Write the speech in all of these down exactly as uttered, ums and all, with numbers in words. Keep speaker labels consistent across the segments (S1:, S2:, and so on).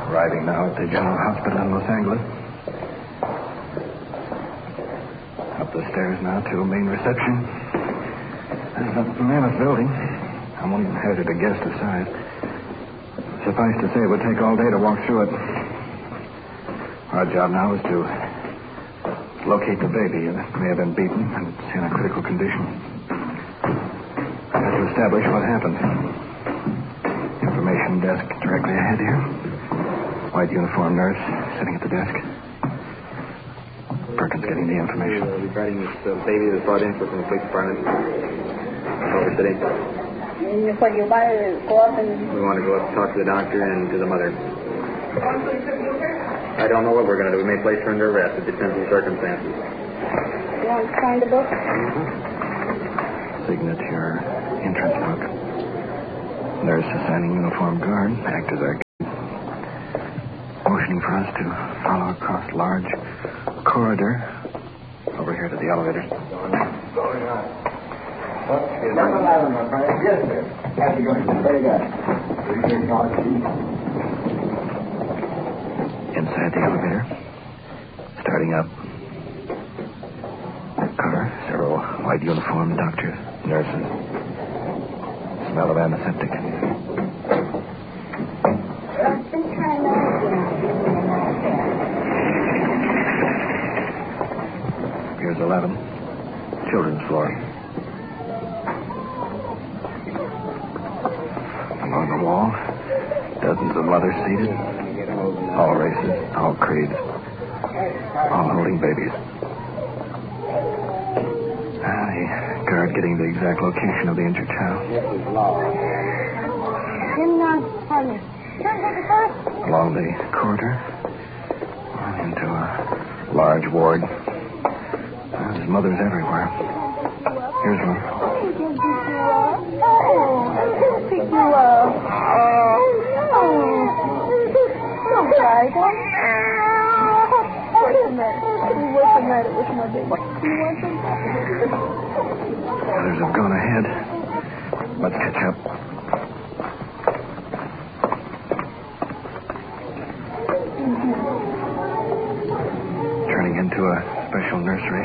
S1: Arriving now at the General Hospital in Los Angeles. Up the stairs now to main reception. There's a mammoth building. I won't even hazard a guess the size. Suffice to say, it would take all day to walk through it. Our job now is to locate the baby. It may have been beaten, and it's in a critical condition. I have to establish what happened. Information desk directly ahead here. White uniformed nurse sitting at the desk. Perkins getting the information.
S2: Uh, regarding this uh, baby that was brought in from the police department. Over today.
S3: What, you want to go up and...
S2: We want to go up and talk to the doctor and to the mother. I don't know what we're going to do. We may place her under arrest. It depends on the circumstances.
S3: You want to sign the book?
S1: Mm-hmm. Signature, entrance book. Nurse assigning uniformed guard. Act as our guide. Motioning for us to follow across large corridor. Over here to the elevator.
S4: Going on. Number eleven, my friend. Yes, sir. How's it going? Very good.
S1: Inside the elevator. Starting up. Car. Several white uniformed doctors, nurses. Smell of antiseptic. Here's eleven. Children's floor. Along the wall, dozens of mothers seated. All races, all creeds. All holding babies. Ah, the guard getting the exact location of the injured child. Along the corridor. Into a large ward. Ah, there's mothers everywhere. Here's one.
S3: Pick you up. Don't cry, don't. What's the matter? What's the matter with my baby? You want some?
S1: Others have gone ahead. Let's catch up.
S3: Mm-hmm.
S1: Turning into a special nursery.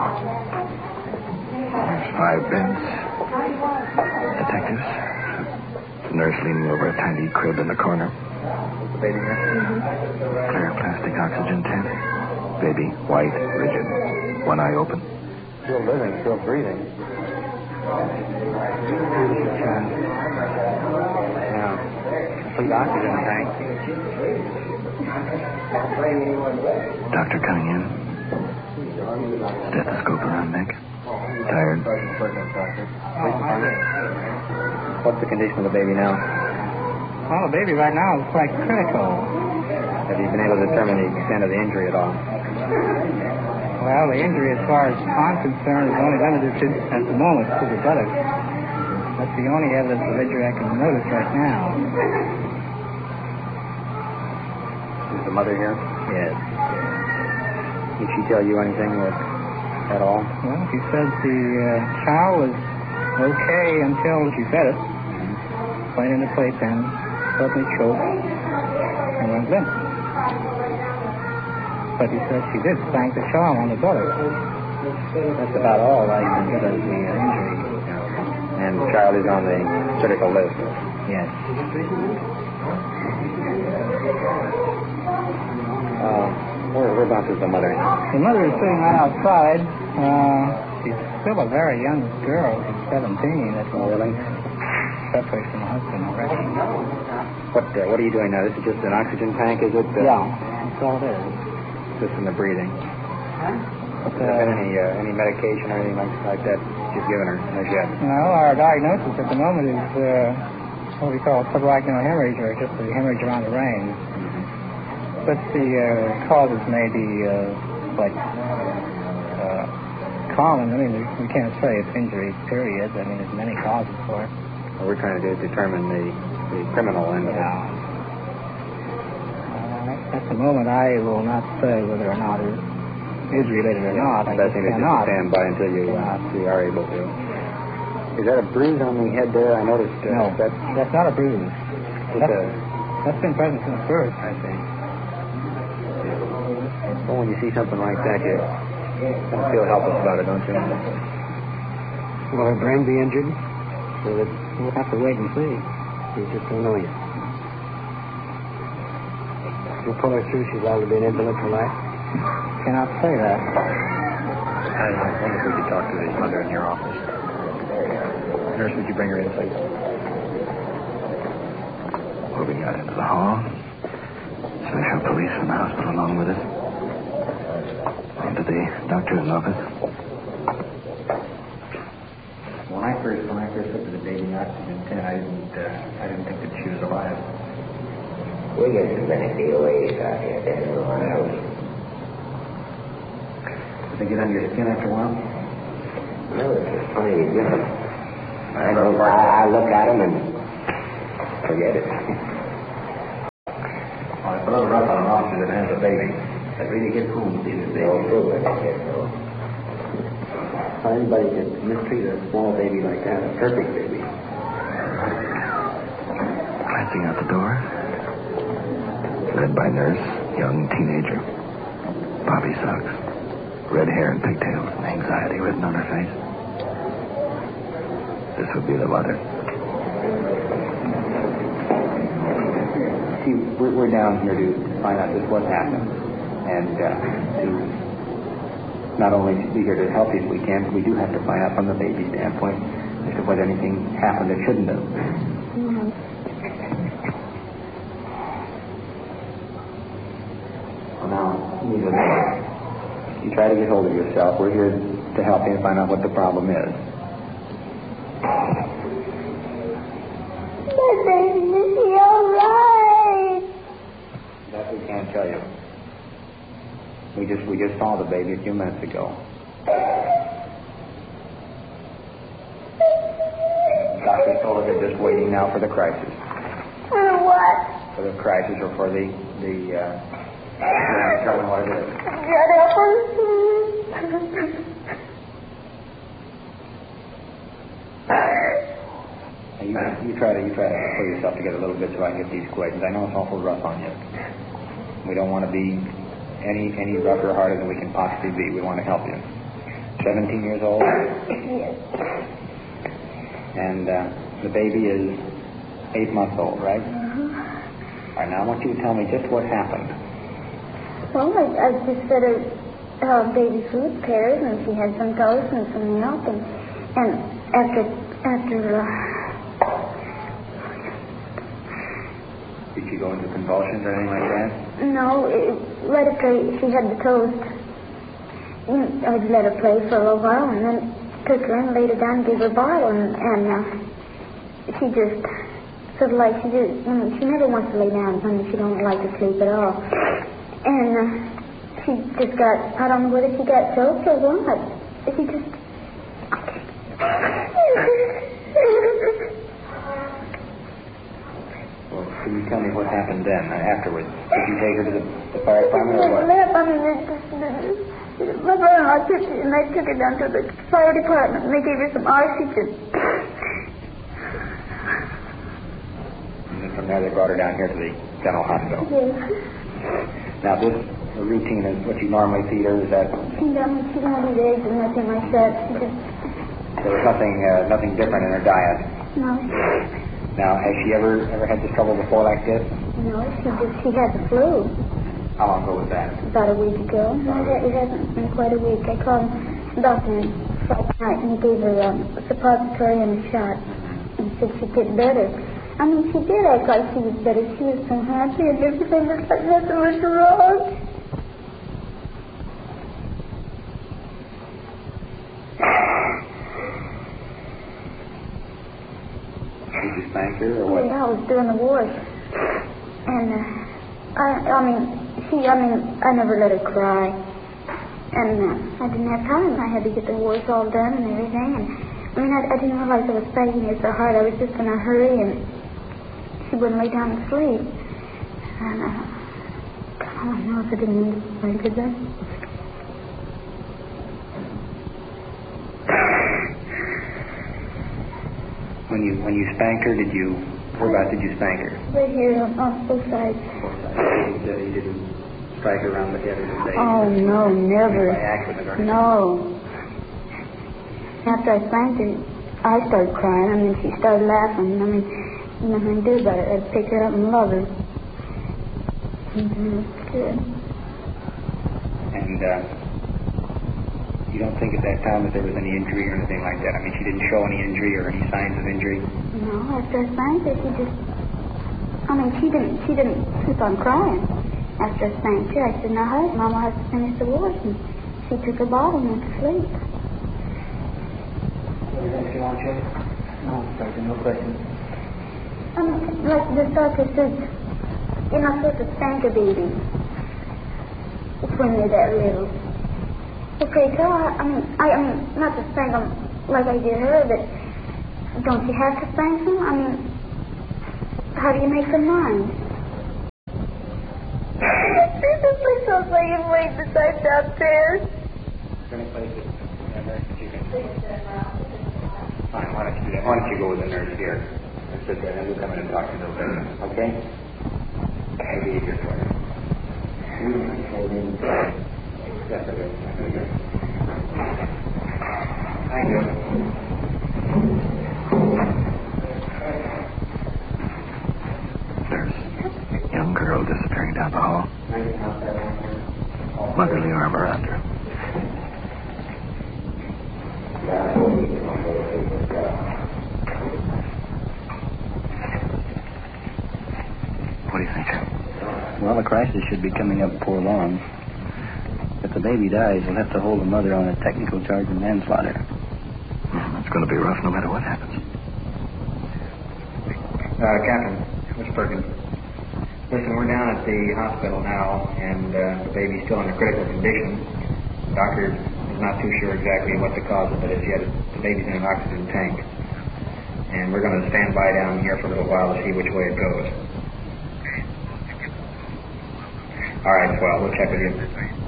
S1: There's five beds. Detectives. The nurse leaning over a tiny crib in the corner.
S2: The baby here?
S3: Mm-hmm.
S1: Clear plastic oxygen tent. Baby, white, rigid. One eye open.
S2: Still living, still breathing. Yeah. Complete oxygen tank.
S1: Doctor coming in. Stethoscope around neck. Tired.
S2: What's the condition of the baby now?
S5: Well, the baby right now is quite critical.
S2: Have you been able to determine the extent of the injury at all?
S5: Well, the injury, as far as I'm concerned, is only limited to, at the moment, to the buttocks. That's the only evidence of injury I can notice right now.
S2: Is the mother here?
S5: Yes.
S2: Did she tell you anything that, at all?
S5: Well, she said the uh, child was okay until she fed it. Mm-hmm. Played in the playpen, suddenly choked, and went limp. But he said she did spank the child on the buttocks.
S2: That's about all I can get as the injury. Yeah. And the child is on the critical list.
S5: Yes.
S2: Uh, where, whereabouts is the mother?
S5: The mother is sitting right outside. Uh, she's still a very young girl. She's seventeen. That's
S2: Oh, really?
S5: Separated from her husband already.
S2: What uh, What are you doing now? This is just an oxygen tank, is it? Uh,
S5: Yeah, that's all it is.
S2: Just in the breathing.
S5: But,
S2: Has there been
S5: uh,
S2: any uh, any medication or anything like, like that you've given her as yet?
S5: well, our diagnosis at the moment is uh, what we call subarachnoid hemorrhage, or just the hemorrhage around the brain.
S2: Mm-hmm.
S5: But the uh, causes may be uh, like uh, common. I mean, we can't say it's injury, period. I mean, there's many causes for it.
S2: What we're trying to do is determine the, the criminal end of it.
S5: Yeah. Uh, at the moment, I will not say whether or not it is related or not. I
S2: Best
S5: just
S2: thing is just to
S5: cannot.
S2: stand by until you, uh, you are able to. Is that a bruise on the head there? I noticed uh,
S5: No,
S2: that's
S5: that's not a bruise.
S2: just
S5: That's,
S2: a
S5: That's been present since birth.
S2: I see. Well, when you see something like that, you kind of feel helpless about it, don't you?
S6: Will her brain be injured?
S5: So that we'll have to wait and see.
S6: You just don't know yet. You'll pull her through. She's liable to be an invalid for life.
S5: Cannot say that.
S2: I wonder if we could talk to the mother in your office. Nurse, would you bring her in, please?
S1: Moving out into the hall. Special police from the hospital along with us. Into the doctor's office.
S2: When I first when I first looked at the baby in oxygen tent, I didn't uh, I didn't think that she was alive.
S6: We get too many D O As out here. They don't know how to help.
S2: Did they get under your skin after a while?
S6: No, it's just funny you get them. I don't. I, I look at them and forget it.
S2: Oh, it's a little rough on an officer that has a baby. That really gets home to see this baby.
S6: Oh, good when they get home. How anybody can mistreat a small baby like that, a perfect baby.
S1: Glancing out the door. Led by nurse, young teenager. Bobby socks. Red hair and pigtails, and anxiety written on her face. This would be the mother.
S2: See, we're, we're down here to find out just what happened. And uh, to not only be here to help you if we can, but we do have to find out from the baby's standpoint as to whether anything happened that shouldn't have.
S3: Mm-hmm.
S2: Well, now, neither you try to get hold of yourself. We're here to help you and find out what the problem is.
S3: My baby, is he all right?
S2: That we can't tell you. We just we just saw the baby a few minutes ago. Doctor told us they're just waiting now for the crisis.
S3: For what?
S2: For the crisis or for the the. Uh, tell them what it is.
S3: Get up.
S2: You, you try to you try to pull yourself together a little bit so I can get these questions. I know it's awful rough on you. We don't want to be any any rougher or harder than we can possibly be. We want to help you. Seventeen years old.
S3: Yes.
S2: And uh, the baby is eight months old, right?
S3: Uh-huh.
S2: All right. Now I want you to tell me just what happened.
S3: Well, I, I just fed her uh, baby food, pears, and she had some toast and some milk, and and after after. Uh,
S2: Did she go into convulsions or anything like that?
S3: No, it, let her play. She had the toast. Mm, I let her play for a little while, and then took her and laid her down and gave her a bottle, and, and uh, she just sort of like she just. I mean, she never wants to lay down. I mean, she don't like to sleep at all. And uh, she just got. I don't know whether she got choked or what. She just.
S2: Well, can you tell me what happened then, uh, afterwards? Did you take her to the, the fire department or what?
S3: Left, I mean, the, the, the, my brother-in-law took her, and they took her down to the fire department, and they gave her some oxygen.
S2: And then from there they brought her down here to the general hospital.
S3: Yes.
S2: Now this the routine is what you normally feed her, is that
S3: She don't, she don't eat eggs or nothing like that. She just,
S2: there was nothing uh, nothing different in her diet?
S3: no.
S2: Now, has she ever ever had this trouble before like this?
S3: No, she just, she had the flu
S2: How long ago was that?
S3: about a week ago. No, it it hasn't been quite a week. I called the doctor Friday night, and he gave her um, a suppository and a shot. And said she'd get better. I mean, she did act like she was better. She was so happy, and everything was like nothing was wrong.
S2: Did you spank her or what?
S3: Yeah, I was doing the work. And, uh, I, I mean, she, I mean, I never let her cry. And uh, I didn't have time. I had to get the work all done and everything. And, I mean, I, I didn't realize I was spanking her so hard. I was just in a hurry, and she wouldn't lay down and sleep. And, uh, I don't know if I didn't mean to spank her then.
S2: When you when you spanked her, did you Whereabouts did you spank her?
S3: Right here on, on both sides.
S2: Both sides. He said he didn't strike her around the head or the face.
S3: Oh, no, never.
S2: By accident or anything?
S3: No. After I spanked her, I started crying. I mean, she started laughing. I mean, nothing to do about it. I'd pick her up and love her. Mm-hmm. Good.
S2: And uh, you don't think at that time that there was any injury or anything like that? I mean, she didn't show any injury or any signs of injury?
S3: No, after I spanked her, she just... I mean, she didn't She didn't keep on crying. After I spanked her, I said, now, hush, Mama has to finish the wash. And she took her bottle and went to sleep.
S5: Anything you want, Jay? No, Doctor, no questions.
S3: I mean, like the doctor said, you're not supposed to spank a baby. It's when they're that little. Okay, so I, I mean, I, I mean, not to spank them like I did her, but don't you have to spank them? I mean, how do you make them mind? Please don't say you've laid the side downstairs.
S2: Any place that you can... Fine, why don't you do that? Why don't you go with the nurse here and sit there, and we'll come in and talk to you a little bit, okay? It'll be easier for you. Yes, it is. Thank you.
S1: There's a young girl disappearing down the hall. Motherly arm around her. What do you think, Jim?
S5: Well, the crisis should be coming up before long. If the baby dies, we'll have to hold the mother on a technical charge of manslaughter.
S1: Mm, it's going to be rough no matter what happens.
S2: Uh, Captain, Mister Perkins. Listen, we're down at the hospital now, and uh, the baby's still in a critical condition. The doctor is not too sure exactly what the cause of it is yet. The baby's in an oxygen tank. And we're going to stand by down here for a little while to see which way it goes. All right, well, we'll check with you.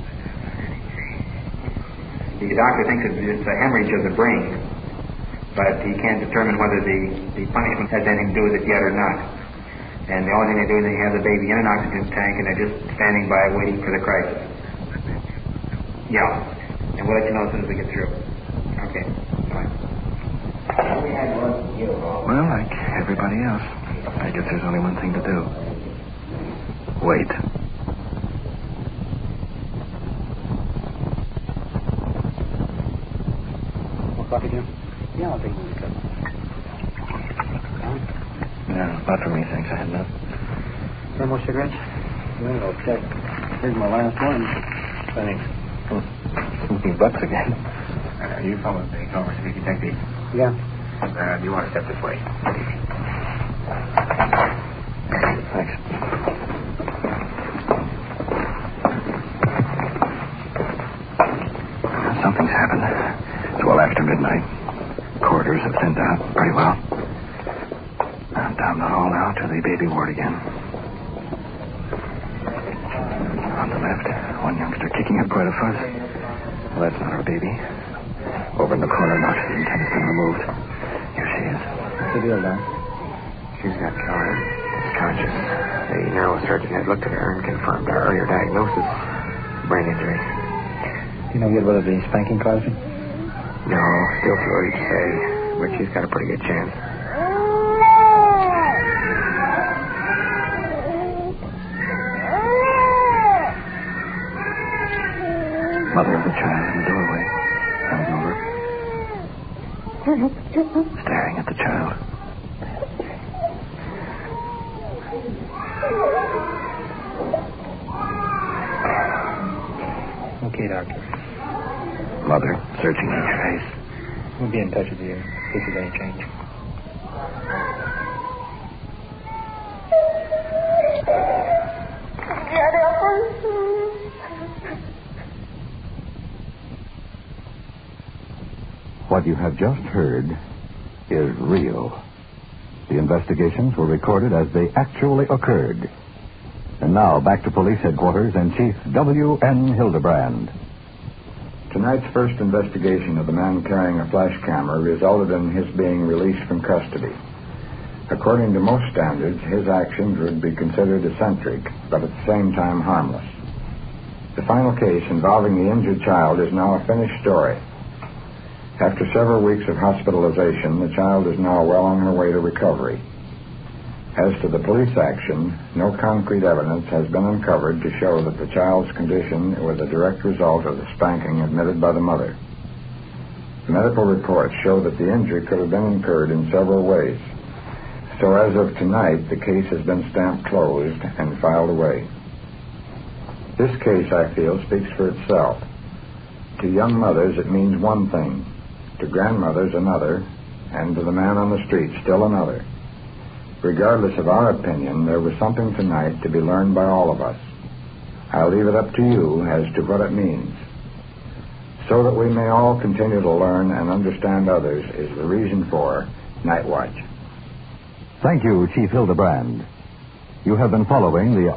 S2: The doctor thinks it's a hemorrhage of the brain, but he can't determine whether the, the punishment has anything to do with it yet or not. And the only thing they do is they have the baby in an oxygen tank, and they're just standing by waiting for the crisis. Yeah, and we'll let you know as soon as we get through. Okay, bye.
S1: Well, like everybody else, I guess there's only one thing to do. Wait.
S5: Coffee, Jim? Yeah, I'll take one cup.
S1: No, not for me, thanks. I had enough.
S5: No more cigarettes? Well, I'll check. Here's my last one.
S1: Thanks. Hmm. Bucks again.
S2: Uh, you follow the Commerce City Detective.
S5: Yeah.
S2: Uh, do you want to step this way?
S1: Thanks. Something's happened. It's well after midnight. Corridors have thinned out pretty well. I'm down the hall now to the baby ward again. On the left, one youngster kicking up quite a fuss. Well, that's not our baby. Over in the corner, an oxygen tank has been removed. Here she is.
S5: What's the deal, Doc?
S4: She's got Karen. She's conscious. The neurosurgeon had looked at her and confirmed our earlier diagnosis. Brain injury.
S5: You know yet whether the spanking caused it?
S4: No, still too early to say, but she's got a pretty good chance.
S1: Mother of the child in the doorway. Comes over. Staring at the child.
S5: Okay, Doctor.
S1: Mother, searching each face.
S5: We'll be in touch with you if there's any change.
S7: What you have just heard is real. The investigations were recorded as they actually occurred. And now, back to police headquarters and Chief W N Hildebrand.
S8: Tonight's first investigation of the man carrying a flash camera resulted in his being released from custody. According to most standards, his actions would be considered eccentric, but at the same time harmless. The final case involving the injured child is now a finished story. After several weeks of hospitalization, the child is now well on her way to recovery. As to the police action, no concrete evidence has been uncovered to show that the child's condition was a direct result of the spanking admitted by the mother. Medical reports show that the injury could have been incurred in several ways. So as of tonight, the case has been stamped closed and filed away. This case, I feel, speaks for itself. To young mothers, it means one thing. To grandmothers, another. And to the man on the street, still another. Regardless of our opinion, there was something tonight to be learned by all of us. I'll leave it up to you as to what it means. So that we may all continue to learn and understand others is the reason for Night Watch.
S7: Thank you, Chief Hildebrand. You have been following the